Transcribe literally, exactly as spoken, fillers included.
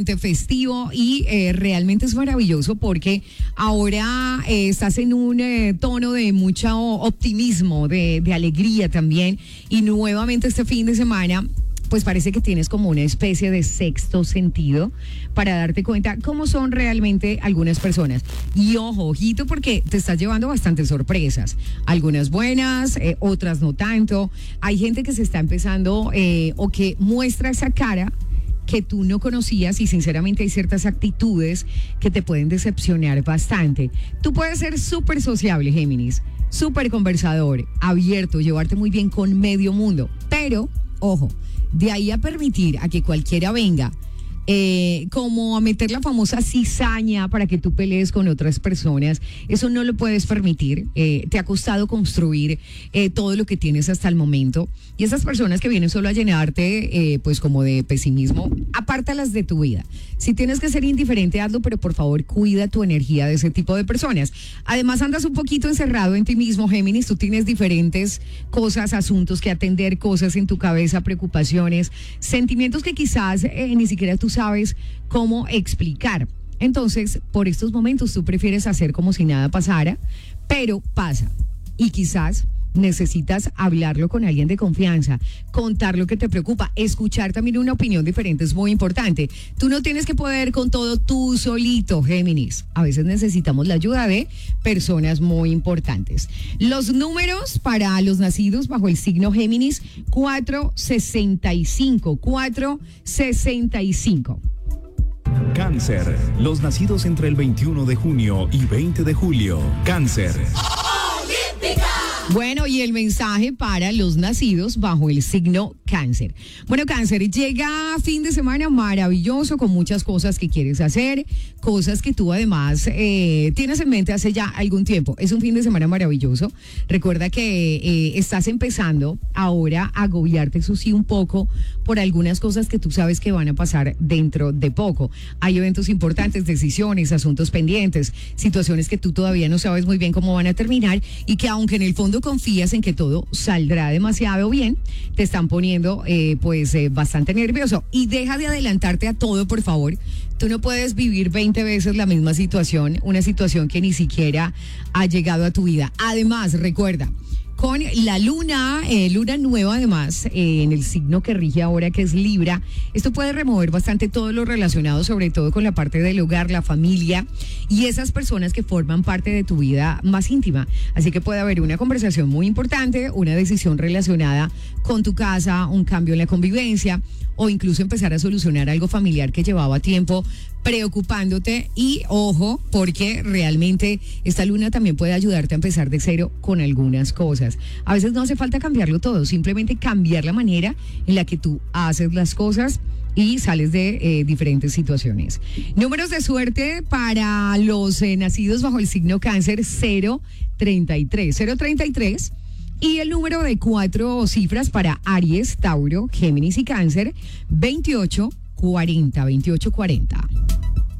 Festivo y eh, realmente es maravilloso porque ahora eh, estás en un eh, tono de mucho optimismo, de, de alegría también, y nuevamente este fin de semana pues parece que tienes como una especie de sexto sentido para darte cuenta cómo son realmente algunas personas. Y ojo, ojito, porque te estás llevando bastantes sorpresas. Algunas buenas, eh, otras no tanto. Hay gente que se está empezando eh, o que muestra esa cara que tú no conocías, y sinceramente hay ciertas actitudes que te pueden decepcionar bastante. Tú puedes ser súper sociable, Géminis, súper conversador, abierto, llevarte muy bien con medio mundo, pero, ojo, de ahí a permitir a que cualquiera venga Eh, como a meter la famosa cizaña para que tú pelees con otras personas, eso no lo puedes permitir. Eh, te ha costado construir eh, todo lo que tienes hasta el momento, y esas personas que vienen solo a llenarte eh, pues como de pesimismo, apártalas de tu vida. Si tienes que ser indiferente, hazlo, pero por favor cuida tu energía de ese tipo de personas. Además, andas un poquito encerrado en ti mismo, Géminis. Tú tienes diferentes cosas, asuntos que atender, cosas en tu cabeza, preocupaciones, sentimientos que quizás eh, ni siquiera tú sabes cómo explicar. Entonces, por estos momentos tú prefieres hacer como si nada pasara, pero pasa. Y quizás necesitas hablarlo con alguien de confianza, contar lo que te preocupa, escuchar también una opinión diferente es muy importante. Tú no tienes que poder con todo tú solito, Géminis. A veces necesitamos la ayuda de personas muy importantes. Los números para los nacidos bajo el signo Géminis: cuatro sesenta y cinco, cuatro sesenta y cinco. Cáncer, los nacidos entre el veintiuno de junio y veinte de julio. Cáncer. Bueno, y el mensaje para los nacidos bajo el signo Cáncer. Bueno, Cáncer, llega fin de semana maravilloso con muchas cosas que quieres hacer, cosas que tú además eh, tienes en mente hace ya algún tiempo. Es un fin de semana maravilloso. Recuerda que eh, estás empezando ahora a agobiarte, eso sí, un poco por algunas cosas que tú sabes que van a pasar dentro de poco. Hay eventos importantes, decisiones, asuntos pendientes, situaciones que tú todavía no sabes muy bien cómo van a terminar, y que aunque en el fondo confías en que todo saldrá demasiado bien, te están poniendo eh, pues eh, bastante nervioso. Y deja de adelantarte a todo, por favor. Tú no puedes vivir veinte veces la misma situación, una situación que ni siquiera ha llegado a tu vida. Además, recuerda, con la luna, eh, luna nueva además, eh, en el signo que rige ahora, que es Libra, esto puede remover bastante todo lo relacionado, sobre todo con la parte del hogar, la familia y esas personas que forman parte de tu vida más íntima. Así que puede haber una conversación muy importante, una decisión relacionada con tu casa, un cambio en la convivencia, o incluso empezar a solucionar algo familiar que llevaba tiempo preocupándote. Y ojo, porque realmente esta luna también puede ayudarte a empezar de cero con algunas cosas. A veces no hace falta cambiarlo todo, simplemente cambiar la manera en la que tú haces las cosas y sales de eh, diferentes situaciones. Números de suerte para los eh, nacidos bajo el signo Cáncer: cero treinta y tres, cero treinta y tres. Y el número de cuatro cifras para Aries, Tauro, Géminis y Cáncer: veintiocho cuarenta, veintiocho cuarenta.